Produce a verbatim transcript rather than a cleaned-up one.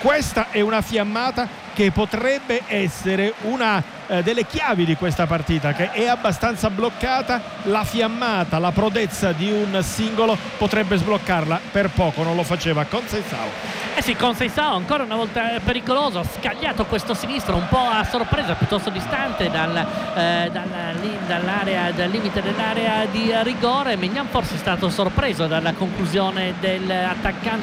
questa è una fiammata che potrebbe essere una eh, delle chiavi di questa partita, che è abbastanza bloccata. La fiammata, la prodezza di un singolo potrebbe sbloccarla. Per poco non lo faceva con Seisao. Eh sì, con Seisao ancora una volta pericoloso, scagliato questo sinistro un po' a sorpresa, piuttosto distante dal, eh, dalla, lì, dall'area, dal limite dell'area di rigore. Maignan forse è stato sorpreso dalla conclusione dell'attaccante